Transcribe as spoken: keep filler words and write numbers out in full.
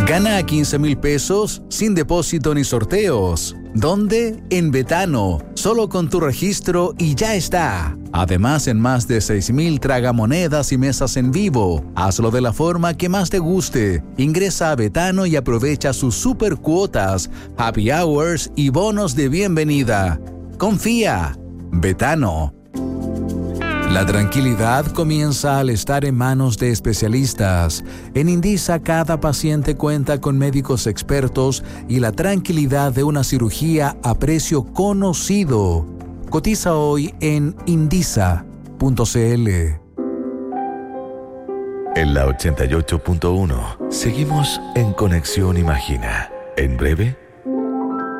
Gana quince mil pesos sin depósito ni sorteos. ¿Dónde? En Betano. Solo con tu registro y ya está. Además, en más de seis mil tragamonedas y mesas en vivo. Hazlo de la forma que más te guste. Ingresa a Betano y aprovecha sus super cuotas, happy hours y bonos de bienvenida. Confía. Betano. La tranquilidad comienza al estar en manos de especialistas. En Indisa cada paciente cuenta con médicos expertos y la tranquilidad de una cirugía a precio conocido. Cotiza hoy en indisa punto c l. En la ochenta y ocho punto uno seguimos en Conexión Imagina. En breve